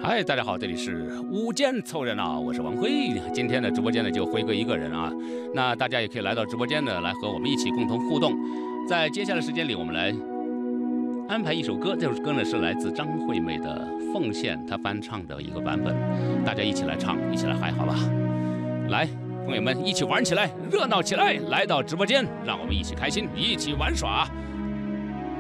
嗨，大家好，这里是午间凑热闹，我是王辉。今天的直播间呢就辉哥一个人啊，那大家也可以来到直播间呢，来和我们一起共同互动。在接下来的时间里，我们来安排一首歌，这首歌呢是来自张惠妹的《奉献》，她翻唱的一个版本，大家一起来唱，一起来嗨，好吧？来，朋友们一起玩起来，热闹起来！来到直播间，让我们一起开心，一起玩耍。